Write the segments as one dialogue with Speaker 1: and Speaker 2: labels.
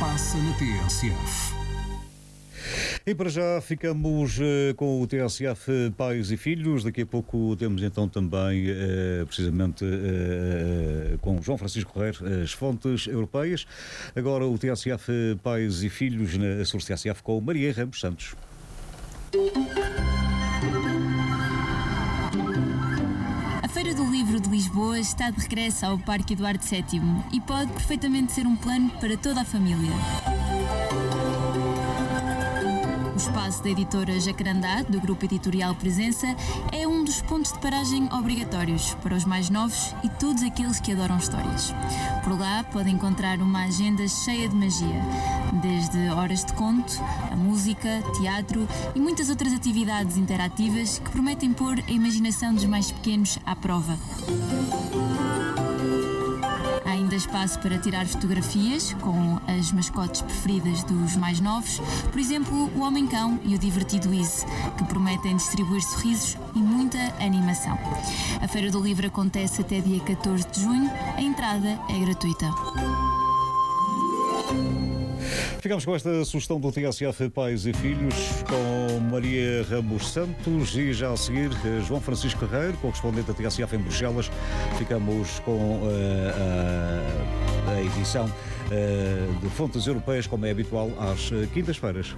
Speaker 1: passa na TSF.
Speaker 2: E para já ficamos com o TSF Pais e Filhos. Daqui a pouco temos então também, precisamente, com João Francisco Correia, as fontes europeias. Agora o TSF Pais e Filhos na Sur TSF com Maria Ramos Santos.
Speaker 3: A Feira do Livro de Lisboa está de regresso ao Parque Eduardo VII e pode perfeitamente ser um plano para toda a família. O espaço da editora Jacarandá, do Grupo Editorial Presença, é um dos pontos de paragem obrigatórios para os mais novos e todos aqueles que adoram histórias. Por lá pode encontrar uma agenda cheia de magia, desde horas de conto, a música, teatro e muitas outras atividades interativas que prometem pôr a imaginação dos mais pequenos à prova. Há ainda espaço para tirar fotografias com as mascotes preferidas dos mais novos, por exemplo, o Homem-Cão e o divertido Izzy, que prometem distribuir sorrisos e muita animação. A Feira do Livro acontece até dia 14 de junho, a entrada é gratuita.
Speaker 2: Ficamos com esta sugestão do TSF Pais e Filhos com Maria Ramos Santos e já a seguir João Francisco Correia, correspondente da TSF em Bruxelas. Ficamos com a edição de Fontes Europeias, como é habitual, às quintas-feiras.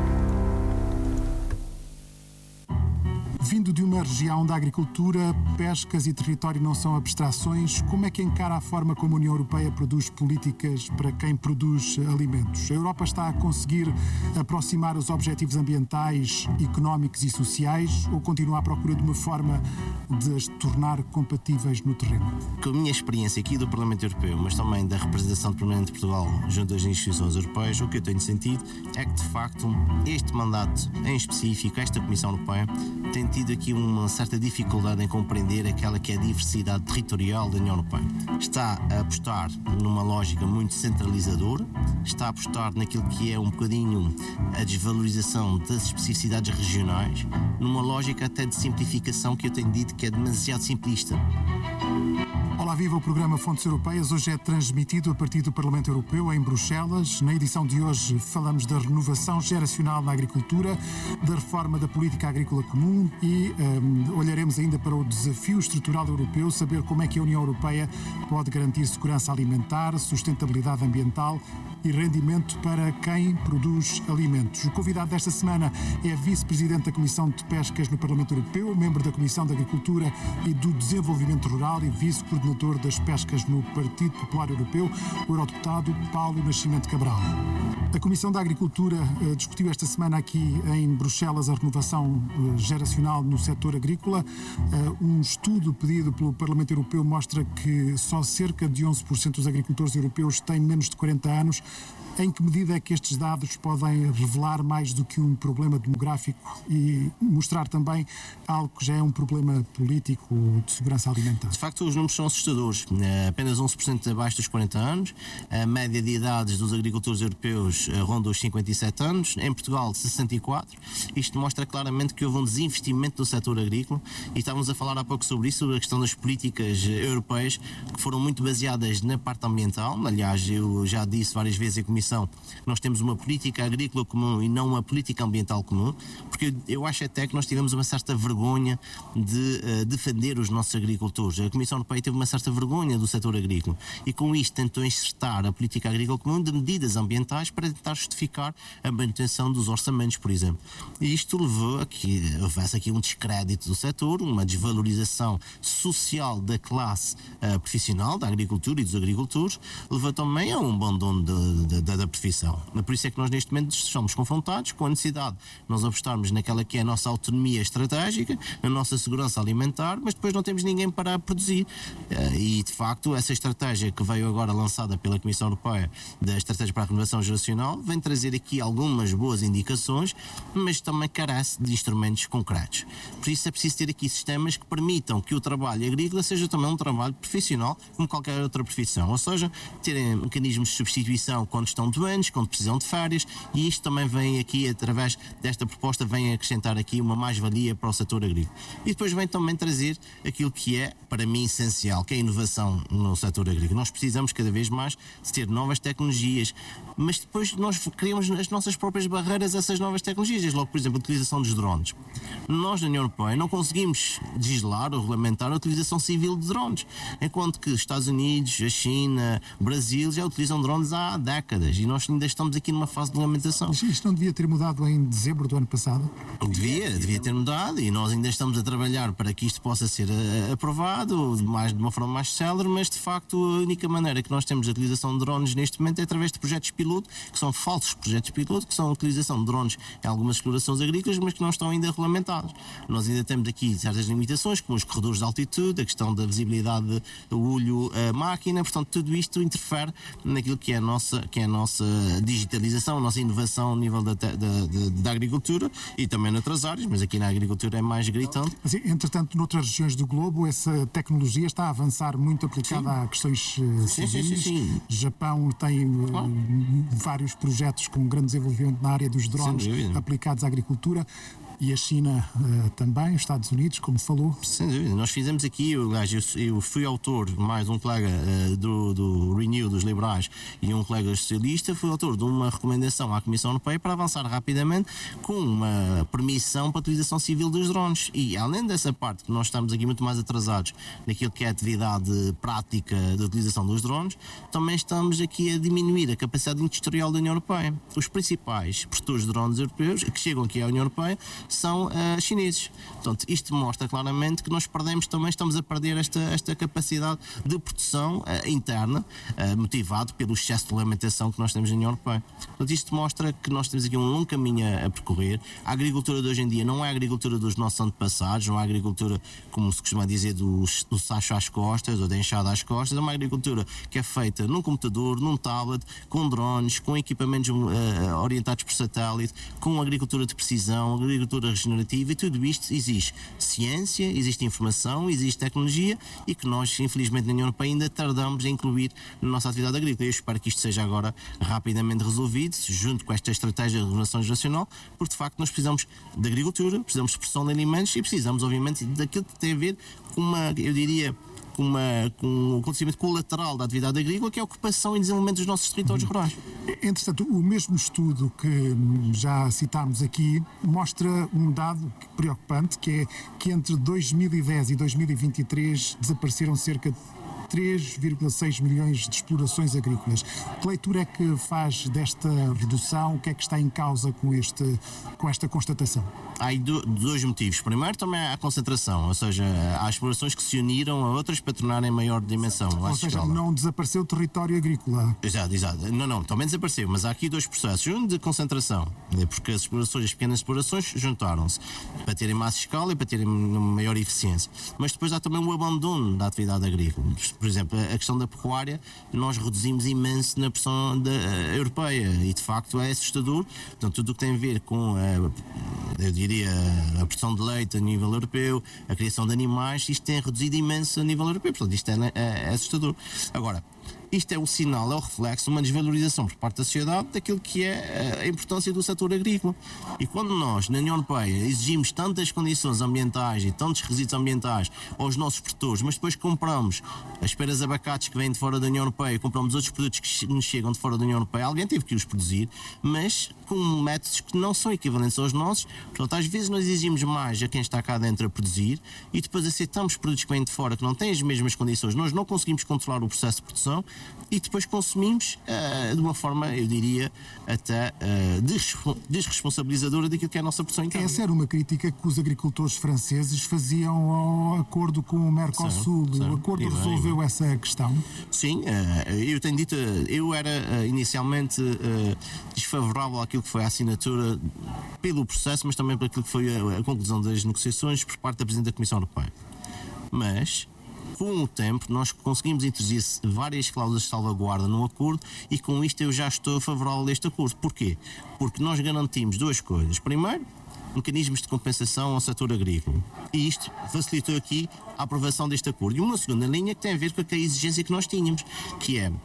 Speaker 1: Vindo de uma região da agricultura, pescas e território não são abstrações, como é que encara a forma como a União Europeia produz políticas para quem produz alimentos? A Europa está a conseguir aproximar os objetivos ambientais, económicos e sociais ou continua à procura de uma forma de as tornar compatíveis no terreno?
Speaker 4: Com a minha experiência aqui do Parlamento Europeu, mas também da representação permanente de Portugal junto às instituições europeias, o que eu tenho sentido é que, de facto, este mandato em específico, esta Comissão Europeia, tem tido aqui uma certa dificuldade em compreender aquela que é a diversidade territorial da União Europeia. Está a apostar numa lógica muito centralizadora, está a apostar naquilo que é um bocadinho a desvalorização das especificidades regionais, numa lógica até de simplificação que eu tenho dito que é demasiado simplista.
Speaker 1: Olá, viva! O programa Fontes Europeias hoje é transmitido a partir do Parlamento Europeu em Bruxelas. Na edição de hoje falamos da renovação geracional na agricultura, da reforma da política agrícola comum e olharemos ainda para o desafio estrutural europeu, saber como é que a União Europeia pode garantir segurança alimentar, sustentabilidade ambiental e rendimento para quem produz alimentos. O convidado desta semana é vice-presidente da Comissão de Pescas no Parlamento Europeu, membro da Comissão de Agricultura e do Desenvolvimento Rural e vice-coordenador das pescas no Partido Popular Europeu, o eurodeputado Paulo Nascimento Cabral. A Comissão da Agricultura discutiu esta semana aqui em Bruxelas a renovação geracional no setor agrícola. Um estudo pedido pelo Parlamento Europeu mostra que só cerca de 11% dos agricultores europeus têm menos de 40 anos. Em que medida é que estes dados podem revelar mais do que um problema demográfico e mostrar também algo que já é um problema político de segurança alimentar?
Speaker 4: De facto, os números são assustadores. Apenas 11% abaixo dos 40 anos. A média de idades dos agricultores europeus ronda os 57 anos. Em Portugal, 64. Isto mostra claramente que houve um desinvestimento do setor agrícola e estávamos a falar há pouco sobre isso, sobre a questão das políticas europeias que foram muito baseadas na parte ambiental. Aliás, eu já disse várias vezes em comissão, nós temos uma política agrícola comum e não uma política ambiental comum, porque eu acho até que nós tivemos uma certa vergonha de defender os nossos agricultores. A Comissão Europeia teve uma certa vergonha do setor agrícola e com isto tentou insertar a política agrícola comum de medidas ambientais para tentar justificar a manutenção dos orçamentos, por exemplo. E isto levou a que houvesse aqui um descrédito do setor, uma desvalorização social da classe profissional, da agricultura e dos agricultores, levou também a um abandono da profissão. Por isso é que nós neste momento estamos confrontados com a necessidade de nós apostarmos naquela que é a nossa autonomia estratégica, na nossa segurança alimentar, mas depois não temos ninguém para produzir. E de facto essa estratégia que veio agora lançada pela Comissão Europeia, da Estratégia para a Renovação Geracional, vem trazer aqui algumas boas indicações, mas também carece de instrumentos concretos. Por isso é preciso ter aqui sistemas que permitam que o trabalho agrícola seja também um trabalho profissional como qualquer outra profissão, ou seja, terem mecanismos de substituição atenção quando estão doentes, quando precisam de férias, e isto também vem aqui, através desta proposta, vem acrescentar aqui uma mais-valia para o setor agrícola. E depois vem também trazer aquilo que é, para mim, essencial, que é a inovação no setor agrícola. Nós precisamos cada vez mais de ter novas tecnologias, mas depois nós criamos as nossas próprias barreiras a essas novas tecnologias. Desde logo, por exemplo, a utilização dos drones. Nós, na União Europeia, não conseguimos legislar ou regulamentar a utilização civil de drones, enquanto que Estados Unidos, a China, Brasil já utilizam drones há décadas e nós ainda estamos aqui numa fase de regulamentação.
Speaker 1: Isto não devia ter mudado em dezembro do ano passado?
Speaker 4: Devia ter mudado, e nós ainda estamos a trabalhar para que isto possa ser aprovado de uma forma mais célere, mas de facto a única maneira que nós temos de utilização de drones neste momento é através de projetos piloto, que são falsos projetos piloto, que são a utilização de drones em algumas explorações agrícolas, mas que não estão ainda regulamentados. Nós ainda temos aqui certas limitações, como os corredores de altitude, a questão da visibilidade do olho-máquina, portanto tudo isto interfere naquilo que é a nossa digitalização, a nossa inovação a nível da agricultura e também noutras áreas, mas aqui na agricultura é mais gritante.
Speaker 1: Mas, entretanto, noutras regiões do globo, essa tecnologia está a avançar muito aplicada a questões civis.
Speaker 4: Sim.
Speaker 1: Japão tem vários projetos com grande desenvolvimento na área dos drones aplicados à agricultura. E a China também, os Estados Unidos, como falou.
Speaker 4: Sem dúvida. Nós fizemos aqui, eu fui autor, mais um colega do Renew, dos liberais, e um colega socialista, fui autor de uma recomendação à Comissão Europeia para avançar rapidamente com uma permissão para a utilização civil dos drones. E além dessa parte, que nós estamos aqui muito mais atrasados naquilo que é a atividade prática da utilização dos drones, também estamos aqui a diminuir a capacidade industrial da União Europeia. Os principais produtores de drones europeus que chegam aqui à União Europeia são chineses. Portanto, isto mostra claramente que nós estamos a perder esta capacidade de produção interna, motivado pelo excesso de regulamentação que nós temos na União Europeia. Portanto, isto mostra que nós temos aqui um longo caminho a percorrer. A agricultura de hoje em dia não é a agricultura dos nossos antepassados, não é a agricultura, como se costuma dizer, do sacho às costas ou da enxada às costas. É uma agricultura que é feita num computador, num tablet, com drones, com equipamentos orientados por satélite, com agricultura de precisão, agricultura regenerativa, e tudo isto existe ciência, existe informação, existe tecnologia, e que nós, infelizmente, na União Europeia ainda tardamos em incluir na nossa atividade agrícola. Eu espero que isto seja agora rapidamente resolvido, junto com esta estratégia de renovação geracional, porque de facto nós precisamos de agricultura, precisamos de produção de alimentos e precisamos, obviamente, daquilo que tem a ver com com o acontecimento colateral da atividade agrícola, que é a ocupação e desenvolvimento dos nossos territórios rurais.
Speaker 1: Entretanto, o mesmo estudo que já citámos aqui mostra um dado preocupante, que é que entre 2010 e 2023 desapareceram cerca de 3,6 milhões de explorações agrícolas. Que leitura é que faz desta redução? O que é que está em causa com esta constatação?
Speaker 4: Há aí dois motivos. Primeiro, também há a concentração, ou seja, há explorações que se uniram a outras para tornarem maior dimensão.
Speaker 1: Ou seja, não desapareceu o território agrícola.
Speaker 4: Exato. Não, também desapareceu, mas há aqui dois processos. Um de concentração, porque as pequenas explorações juntaram-se para terem mais escala e para terem maior eficiência. Mas depois há também o abandono da atividade agrícola. Por exemplo, a questão da pecuária, nós reduzimos imenso na pressão europeia, e de facto é assustador. Portanto, tudo o que tem a ver com a produção de leite a nível europeu, a criação de animais, isto tem reduzido imenso a nível europeu. Portanto, isto é assustador. Agora, isto é o sinal, é o reflexo de uma desvalorização por parte da sociedade daquilo que é a importância do setor agrícola. E quando nós, na União Europeia, exigimos tantas condições ambientais e tantos requisitos ambientais aos nossos produtores, mas depois compramos as peras de abacates que vêm de fora da União Europeia, compramos outros produtos que nos chegam de fora da União Europeia, alguém teve que os produzir, mas com métodos que não são equivalentes aos nossos. Portanto, às vezes nós exigimos mais a quem está cá dentro a produzir e depois aceitamos produtos que vêm de fora que não têm as mesmas condições, nós não conseguimos controlar o processo de produção e depois consumimos de uma forma, eu diria, até desresponsabilizadora daquilo que é a nossa produção interna.
Speaker 1: Essa era uma crítica que os agricultores franceses faziam ao acordo com o Mercosul. O acordo resolveu essa questão?
Speaker 4: Sim, eu tenho dito, eu era inicialmente desfavorável àquilo que foi a assinatura pelo processo, mas também por aquilo que foi a conclusão das negociações por parte da Presidente da Comissão Europeia. Mas com o tempo nós conseguimos introduzir várias cláusulas de salvaguarda no acordo e com isto eu já estou favorável a este acordo. Porquê? Porque nós garantimos duas coisas. Primeiro, mecanismos de compensação ao setor agrícola. E isto facilitou aqui a aprovação deste acordo. E uma segunda linha que tem a ver com a exigência que nós tínhamos, que é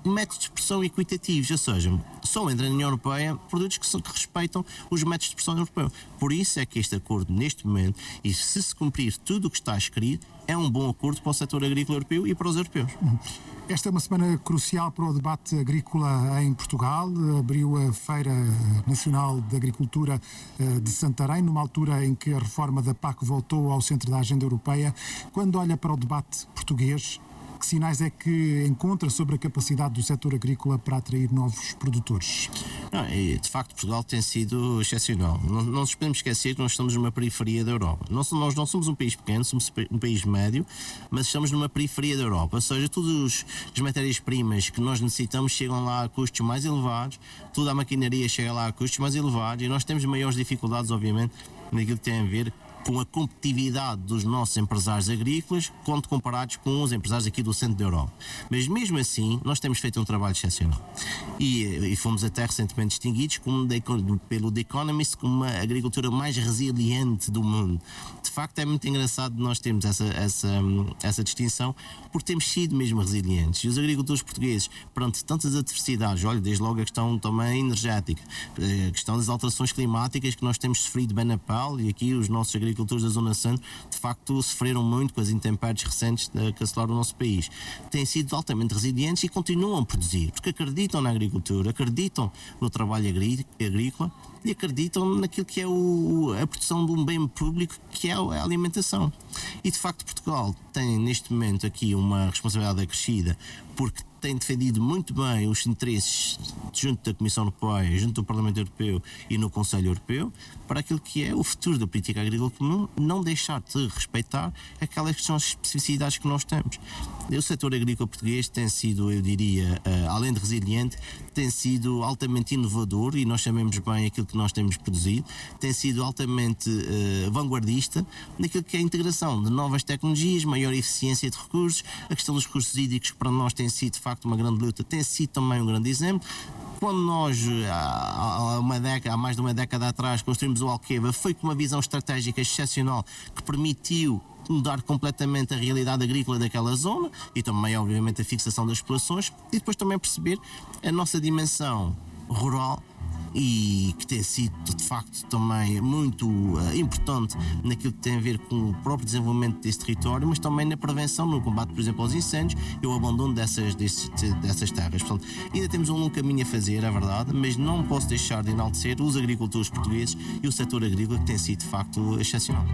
Speaker 4: métodos de expressão equitativos, ou seja, só entra na União Europeia produtos que respeitam os métodos de expressão europeus. Por isso é que este acordo, neste momento, e se cumprir tudo o que está escrito, é um bom acordo para o setor agrícola europeu e para os europeus.
Speaker 1: Esta é uma semana crucial para o debate agrícola em Portugal. Abriu a Feira Nacional de Agricultura de Santarém, numa altura em que a reforma da PAC voltou ao centro da agenda europeia. Quando olha para o debate português, que sinais é que encontra sobre a capacidade do setor agrícola para atrair novos produtores?
Speaker 4: De facto, Portugal tem sido excepcional. Não nos podemos esquecer que nós estamos numa periferia da Europa. Nós não somos um país pequeno, somos um país médio, mas estamos numa periferia da Europa. Ou seja, todas as matérias-primas que nós necessitamos chegam lá a custos mais elevados, toda a maquinaria chega lá a custos mais elevados e nós temos maiores dificuldades, obviamente, naquilo que tem a ver com a competitividade dos nossos empresários agrícolas quando comparados com os empresários aqui do centro da Europa. Mas mesmo assim, nós temos feito um trabalho excepcional. E fomos até recentemente distinguidos pelo The Economist como a agricultura mais resiliente do mundo. De facto, é muito engraçado nós termos essa distinção, porque temos sido mesmo resilientes. E os agricultores portugueses, perante tantas adversidades, olha, desde logo a questão também energética, a questão das alterações climáticas que nós temos sofrido bem na pele, e aqui os nossos agricultores da Zona Centro, de facto, sofreram muito com as intempéries recentes que assolaram o nosso país. Têm sido altamente resilientes e continuam a produzir, porque acreditam na agricultura, acreditam no trabalho agrícola e acreditam naquilo que é a produção de um bem público, que é a alimentação. E, de facto, Portugal tem, neste momento, aqui uma responsabilidade acrescida, porque tem defendido muito bem os interesses junto da Comissão Europeia, junto do Parlamento Europeu e no Conselho Europeu, para aquilo que é o futuro da política agrícola comum, não deixar de respeitar aquelas que são as especificidades que nós temos. O setor agrícola português tem sido, eu diria, além de resiliente, tem sido altamente inovador, e nós sabemos bem aquilo que nós temos produzido, tem sido altamente vanguardista naquilo que é a integração de novas tecnologias, maior eficiência de recursos, a questão dos recursos hídricos, que para nós tem sido de facto uma grande luta, tem sido também um grande exemplo. Quando nós, há mais de uma década atrás, construímos o Alqueva, foi com uma visão estratégica excepcional que permitiu mudar completamente a realidade agrícola daquela zona e também, obviamente, a fixação das populações, e depois também perceber a nossa dimensão rural, e que tem sido de facto também muito importante naquilo que tem a ver com o próprio desenvolvimento desse território, mas também na prevenção, no combate, por exemplo, aos incêndios e o abandono dessas terras. Portanto, ainda temos um longo caminho a fazer, é verdade, mas não posso deixar de enaltecer os agricultores portugueses e o setor agrícola, que tem sido de facto excepcional.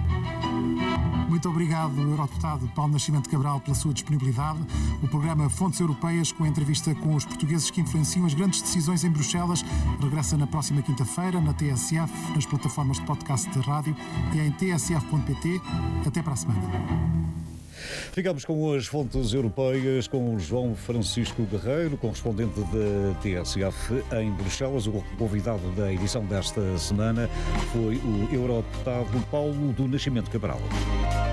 Speaker 1: Muito obrigado, Eurodeputado Paulo Nascimento Cabral, pela sua disponibilidade. O programa Fontes Europeias, com a entrevista com os portugueses que influenciam as grandes decisões em Bruxelas, regressa na próxima quinta-feira na TSF, nas plataformas de podcast da rádio e em tsf.pt. Até para a semana.
Speaker 2: Ficamos com as fontes europeias, com o João Francisco Guerreiro, correspondente da TSF em Bruxelas. O convidado da edição desta semana foi o eurodeputado Paulo do Nascimento Cabral.